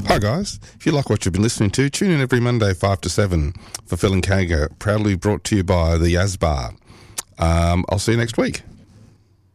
Hi guys, if you like what you've been listening to, tune in every Monday 5 to 7 for Phil and Kaga, proudly brought to you by the Yazbar. I'll see you next week.